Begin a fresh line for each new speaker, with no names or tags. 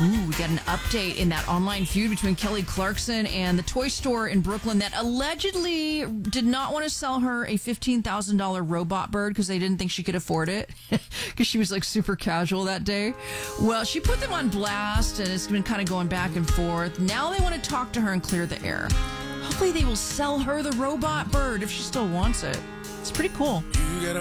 Ooh, we got an update in that online feud between Kelly Clarkson and the toy store in Brooklyn that allegedly did not want to sell her a $15,000 robot bird because they didn't think she could afford it because she was like super casual that day. Well, she put them on blast and it's been kind of going back and forth. Now they want to talk to her and clear the air. Hopefully they will sell her the robot bird if she still wants it. It's pretty cool.
You got a